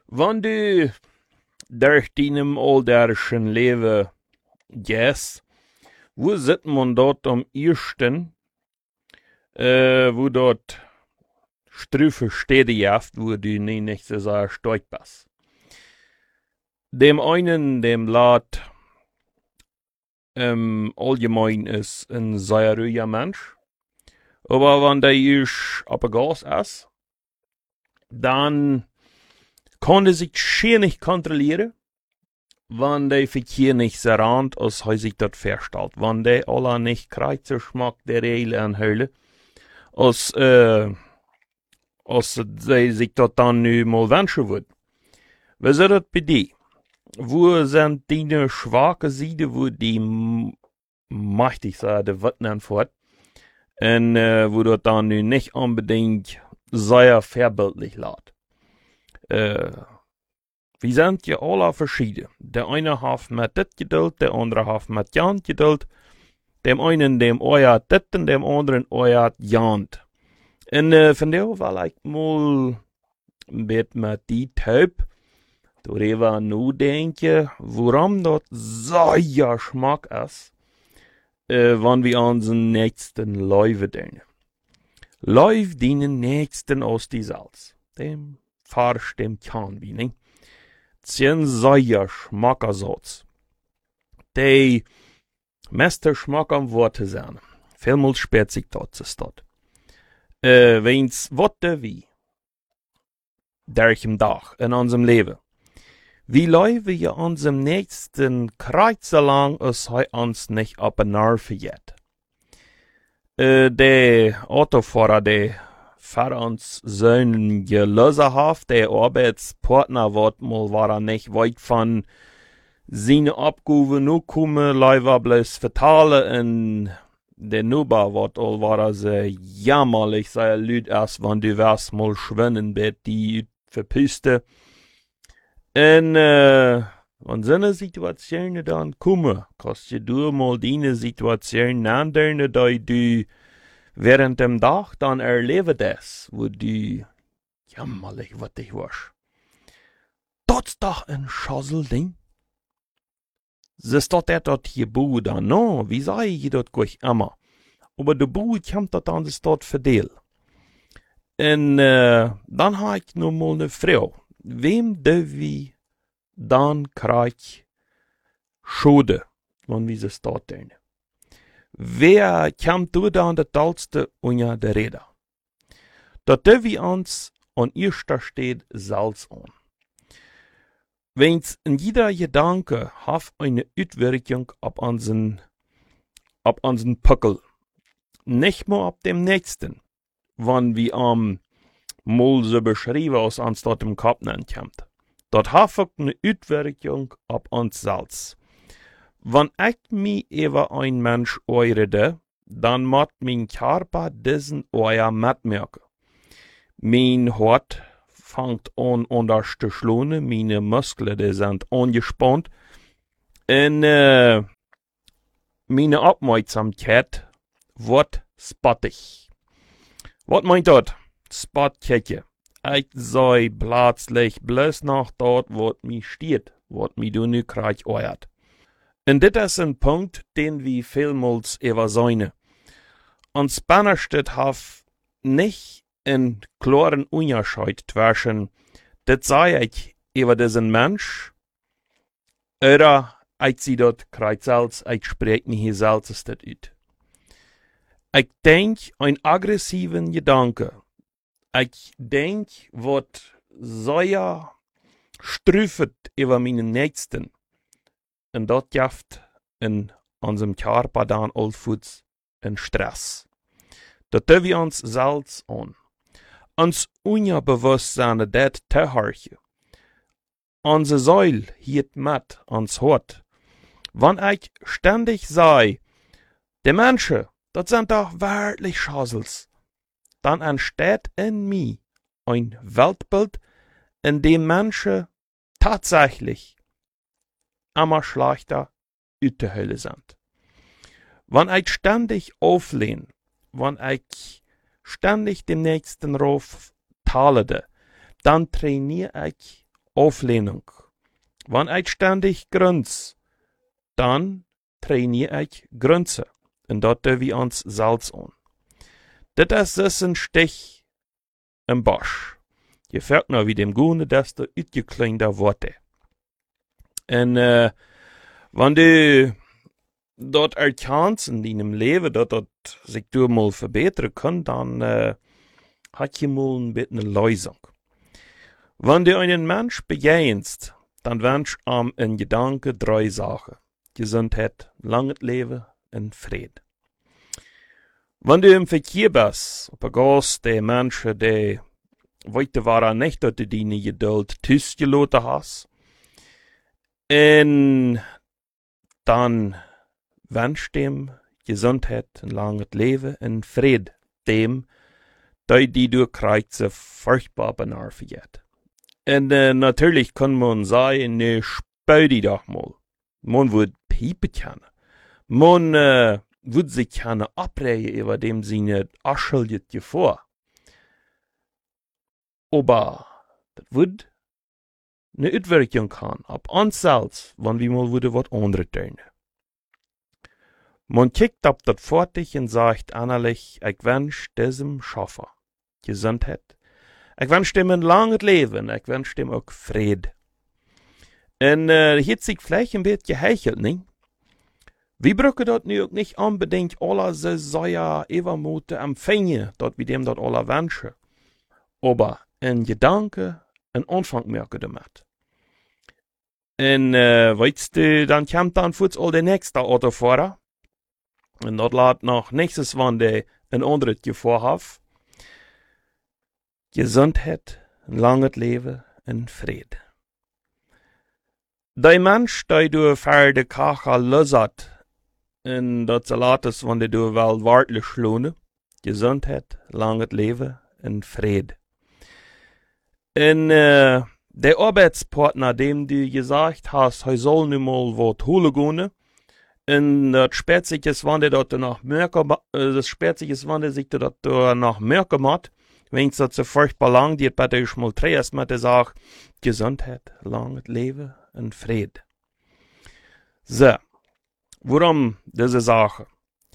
Wann du durch deinem alldärschen Leben gehst, wo sitzt man dort am ersten, wo dort Strüfe Städte jaft, wo du nicht so sehr stolz bist. Dem einen, dem Lad, allgemein ist ein sehr ruhiger Mensch. Aber wenn der ist auf Gas ist, dann kann er sich schier nicht kontrollieren, wenn der Verkehr nicht so rannt, als er sich dort verstellt. Wenn der alle nicht Kreuzerschmack der Reile anhören, als der sich dort dann nu mal wünschen wird. Was ist das bei dir? Wo sind deine schwache Seiten, wo die mächtig sind, der Wetten fort? Und wo dort dann nu nicht unbedingt sehr verbildlich lädt. Wir sind ja alle verschieden. Der eine hat mit dit Geduld, der andere hat mit Jan Geduld. Dem einen, dem euert dit und dem anderen euert Jant. Und von der war ich mal mit die Taub, darüber nur denken, warum dort so Geschmack ist, wenn wir unseren nächsten Läufe dienen. Läufe dienen nächsten aus die Salz. Dem Farsch, dem kann wir nicht. Zehn so Geschmackersatz. Die meiste Schmack am Worte sein. Vielmals spät sich dort zu stot. Wenn's Worte wie durch im Dach in unserem Leben. Wie läuft wir unserem nächsten Kreuzer lang, als er uns nicht ab und Nerven geht. Der Autofahrer, der für uns seinen gelöser hat, der Arbeitspartner wird mal war er nicht weit von seine Abgabe nu kommen, leider bloß vertalen und der Nuba wird all war er sehr jammerlich, sehr lüd erst, wenn du wärst mal schwinnen bet die verpiste. Und wenn so eine Situation dann kommen, kannst du mal deine Situation ändern, da du während dem Tag dann erleben das, wo du jammerlich was dich warst. Das ist doch ein Schasselding. Sie steht dort hier Buh dann, no, wie sei ich dort gleich immer. Aber der Buh kommt dort an das dort verdeel. Und dann habe ich noch mal eine Frau. Wem wir dann krieg Schode, wenn wir es dort tun? Wer kommt du dann der Talste unter der Rede? Dort wir uns an erster steht Salz an. Wenn's in jeder Gedanke hat eine Auswirkung auf unseren Pöckel. Nicht nur auf dem nächsten, wenn wir mal so beschrieben aus uns dort im Kopf kommt. Dort hat eine Auswirkung auf uns selbst. Wenn ich mich über ein Mensch rede, dann macht mein Körper diesen Euer mitmerken. Mein Hort fängt an anders zu schlagen, meine Muskeln die sind angespannt und meine Aufmerksamkeit wird spottig. Was meint das? Spotkicke. Ich sei plötzlich bloß nach dort, wo mich steht, wo mich du nu krieg euert. Und das ist ein Punkt, den wir vielmals übersehen. Und Spannerstedt hat nicht einen klaren Unterschied zwischen, das sei ich über diesen Mensch, oder ich sehe dort Kreuzsalz, ich spreche mir hier Salz ist das ut. Ich denk ein aggressiven Gedanke. Ich denk, wat sehr strüffet über meinen Nächsten. Und das gibt in unserem Körper dann allfuß einen Stress. Da tun wir uns Salz an. Uns Unterbewusstsein das Tehorche. Unsere Säule hielt mit uns Hort. Wenn ich ständig sei, die Menschen, das sind doch wirklich Schassels, dann entsteht in mir ein Weltbild, in dem Menschen tatsächlich immer schlechter uit der Hölle sind. Wenn ich ständig auflehne, wenn ich ständig dem nächsten Ruf talede, dann trainiere ich Auflehnung. Wann ich ständig grünz, dann trainier ich Grünze. Und dort wir uns Salz an. Das ist ein Stich im Bosch. Je fällt noch wie dem Gune, desto utgekleinter Worte. Und wenn du dort erkennst in deinem Leben, dass sich du mal verbessern kann, dann hat je mal ein bisschen eine Lösung. Wenn du einen Mensch begegnest, dann wünsch ihm in Gedanken 3 Sachen. Gesundheit, langes Leben und Frieden. Wenn du im Verkehr bist, begehst die Menschen, die weiter waren nicht, dass du deine Geduld gelassen hast, und dann wünscht dem Gesundheit, ein langes Leben und Frieden, dem, die du Kreuze furchtbar benarfiert. Und natürlich kann man sagen, ne, spür die doch mal. Man wird piepen können. Man wird sich keine abreden über dem seine Ascheljet vor. Aber das wird eine Uitwerking haben, ab uns selbst, wenn wir mal wieder was anderes tun. Man kickt ab das fertig und sagt innerlich, ich wünsch diesem Schaffer Gesundheit. Ich wünsch dem ein langes Leben, ich wünsch dem auch Frieden. Und hier sich vielleicht ein bisschen geheichelt, nicht? Wir brauchen dort nu auch nicht unbedingt alle so sehr übermute empfangen, dort wie dem dort alle wünschen. Aber in Gedanken einen Anfang merken damit. Und weißt du, dann kommt dann kurz all der nächste Autofahrer. Und dort lädt noch nächstes, wenn der ein anderes Gefahr hat. Gesundheit, ein langes Leben und Frieden. Der Mensch, der du für die Kache lösst, in dat Salat ist, wenn du wel wartlich schlohne, Gesundheit, langes Leben und Frieden. Und der Arbeitspartner, dem du gesagt hast, er soll nun mal was holen gehen, und das spätzig ist, wenn der dort nach merken, das spätzig ist, wenn der sich dort nach merken macht, wenn es so furchtbar lang geht, bitte ich mal zuerst mit der Sache, Gesundheit, langes Leben und Frieden. So, warum diese Sache?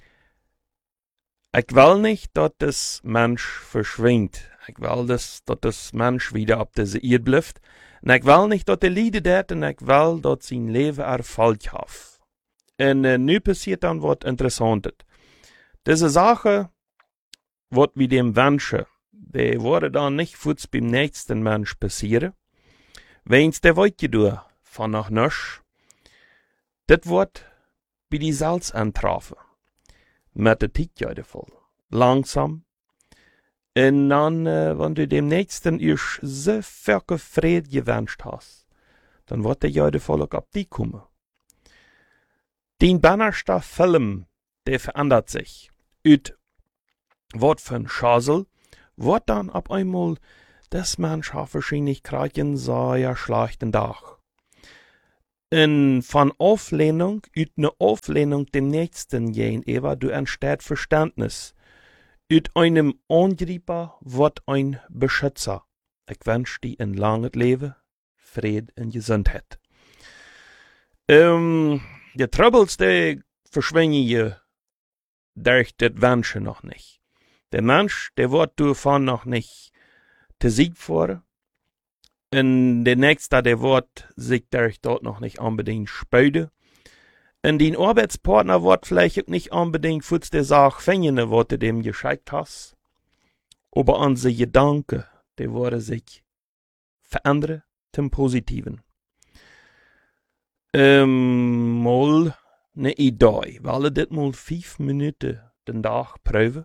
Ich will nicht, dass das Mensch verschwindet. Ich will, dass das Mensch wieder auf dieser Erde bleibt. Und ich will nicht, dass er leidet, und ich will, dass sein Leben Erfolg hat. Und nu passiert dann was Interessantes. Diese Sache, was wir dem wünschen, die wurde dann nicht kurz beim nächsten Mensch passieren. Wenn's der weitergeht, von nach nisch, das wird bei die Salz antrafen. Mit der Zeit voll. Langsam. Und dann, wenn du dem Nächsten erst so viel Frieden gewünscht hast, dann wird der Jahre voll auch ab die kommen. Den bannerster Film, der verändert sich. Ut Wort von Schasel, wird dann ab einmal das Mensch hat wahrscheinlich kriegen sehr schlechten Tag. Und von Auflehnung, ut ne Auflehnung dem Nächsten gegenüber, du entsteht Verständnis. Ut einem Angreifer wird ein Beschützer. Ich wünsch dir ein langes Leben, Frieden und Gesundheit. Die Troubles, die verschwinden je durch das Wünschen noch nicht. Der Mensch, der wird davon noch nicht zu Sieg vor. Und der Nächste, der wird sich durch dort noch nicht unbedingt spüren. Und den Arbeitspartner wird vielleicht auch nicht unbedingt für die Sache finden, was du dem geschickt hast. Aber unsere Gedanken, die werden sich verändern zum Positiven. Mal eine Idee. Wollen das mal 5 Minuten den Tag prüfen?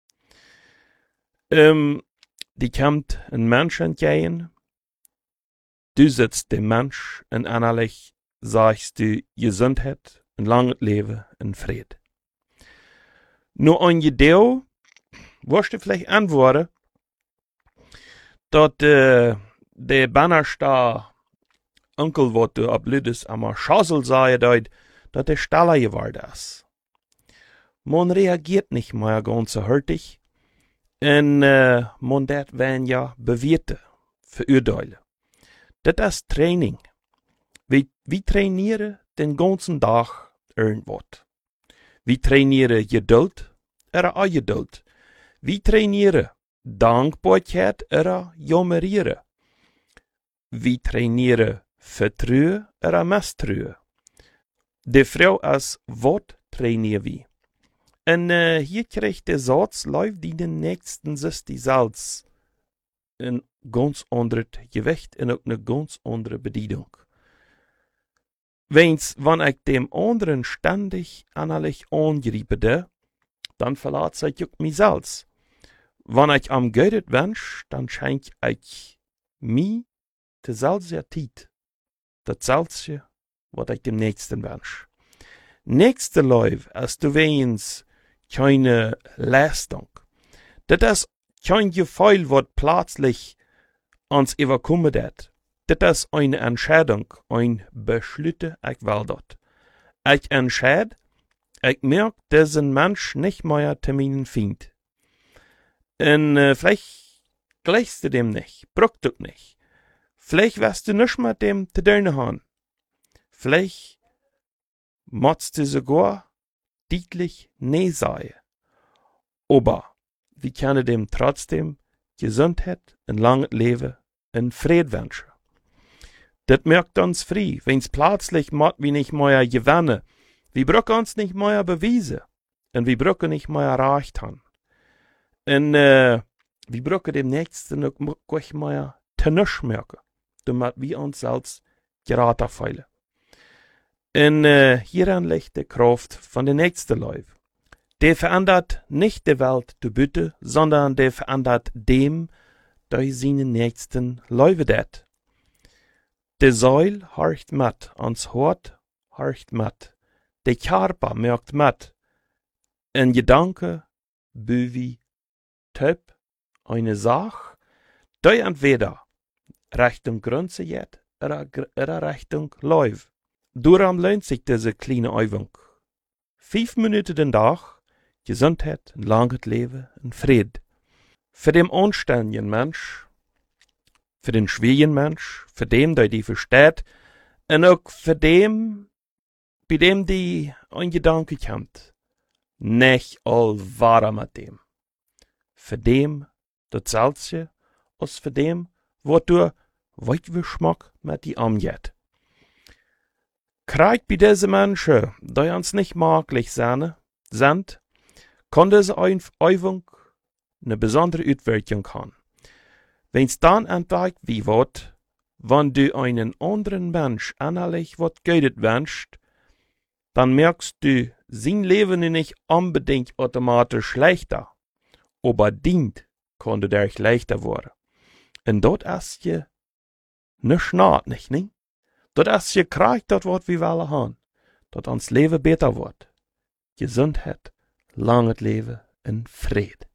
Die kommt ein Mensch entgegen. Du sitzt dem Mensch und innerlich sagst du Gesundheit, ein langes Leben und Frieden. Nur ein Idee, wirst du vielleicht antworten, dass der bannerste Onkel, was du ab Lüdes am Schasel sei, dass der Staller geworden ist. Man reagiert nicht mehr ganz so hurtig, und man dat werden ja Bewirte verurteilen. Das ist Training. Wir trainieren den ganzen Tag irgendwas. Wir trainieren Geduld oder Ongeduld. Wir trainieren Dankbaarheid oder Jammerieren. Wir trainieren Vertrauen oder Misstrauen. De Frage ist, was trainieren wir? Und hier krijgt der Satz, läuft die den nächsten 60 Salz een ganz anderes Gewicht und auch eine ganz andere Bedienung. Wenn ich dem anderen ständig innerlich angriebe, dann verlasse ich auch mich selbst. Wenn ich am Gott wünsche, dann schenke ich mir dieselbe Zeit. Dasselbe, was ich dem Nächsten wünsche. Nächste Leute ist du weinst keine Leistung. Das ist kein Gefühl, was plötzlich ans überkommen wird. Das ist eine Entscheidung, ein Beschluss, ich will das. Ich entscheide, ich merke, diesen Mensch nicht mehr Terminen findet. Und vielleicht gleichst du dem nicht, brauchst du nicht. Vielleicht wirst du nicht mit dem zu tun haben. Vielleicht machst du sogar deutlich nee sein. Aber wir können dem trotzdem Gesundheit, ein langes Leben und Frieden wünschen. Das merkt uns frei, wenn's plötzlich macht wir nicht mehr gewinnen. Wir brauchen uns nicht mehr beweisen. Und wir brauchen nicht mehr Recht haben. Und wir brauchen dem Nächsten auch nicht mehr zu nichts merken, damit wir uns selbst gerade fühlen. Und hieran liegt die Kraft von der nächsten Leute. Der verändert nicht die Welt zu bitte, sondern der verändert dem, durch seinen Nächsten Leute det. Der Seil horcht mit, ans Hort horcht mit, der Körper merkt mit, ein Gedanke, Büwi, Typ, eine Sache, die entweder Richtung Grenze geht oder Richtung Läuft. Darum lohnt sich diese kleine Übung. 5 Minuten den Tag, Gesundheit, ein langes Leben, ein Frieden. Für den anständigen Mensch, für den schwierigen Mensch, für den, der die versteht, und auch für den, bei dem die ein Gedanke kommt. Nicht all wahr mit dem. Für dem, das Salzje, als für dem, was du Weitgeschmack mit die angeht. Kriegt bei diesen Menschen, die uns nicht maglich sind, kann diese Übung eine besondere Auswirkung haben. Wenn's dann entdeckt wie wird, wenn du einen anderen Mensch innerlich was Gutes wünschst, dann merkst du, sein Leben nicht unbedingt automatisch schlechter, aber dient kann dadurch leichter werden. Und dort ist je nicht naht, nicht? Dort ist je kriegt dort, was wir wollen haben. Dort uns Leben besser wird. Gesundheit, langes Leben und Frieden.